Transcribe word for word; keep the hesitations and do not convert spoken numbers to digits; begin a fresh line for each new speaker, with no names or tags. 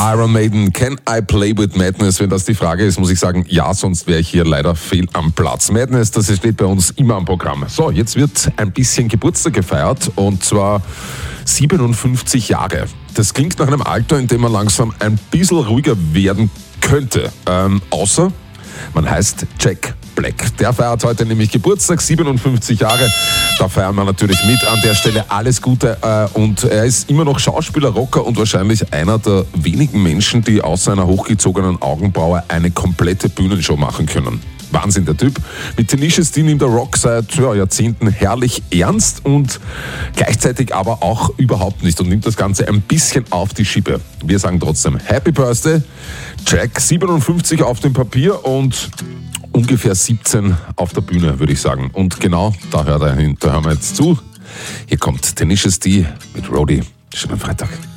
Iron Maiden, Can I Play With Madness? Wenn das die Frage ist, muss ich sagen, ja, sonst wäre ich hier leider fehl am Platz. Madness, das steht bei uns immer am Programm. So, jetzt wird ein bisschen Geburtstag gefeiert und zwar siebenundfünfzig Jahre. Das klingt nach einem Alter, in dem man langsam ein bisschen ruhiger werden könnte. Ähm, außer man heißt Jack Black. Der feiert heute nämlich Geburtstag, siebenundfünfzig Jahre. Da feiern wir natürlich mit. An der Stelle alles Gute. Und er ist immer noch Schauspieler, Rocker und wahrscheinlich einer der wenigen Menschen, die außer einer hochgezogenen Augenbraue eine komplette Bühnenshow machen können. Wahnsinn, der Typ. Mit Tenacious D nimmt der Rock seit ja, Jahrzehnten herrlich ernst und gleichzeitig aber auch überhaupt nicht und nimmt das Ganze ein bisschen auf die Schippe. Wir sagen trotzdem Happy Birthday, Jack, siebenundfünfzig auf dem Papier und ungefähr siebzehn auf der Bühne, würde ich sagen. Und genau, da hört er hin, da hören wir jetzt zu. Hier kommt Tenacious D mit Roadie. Schönen Freitag.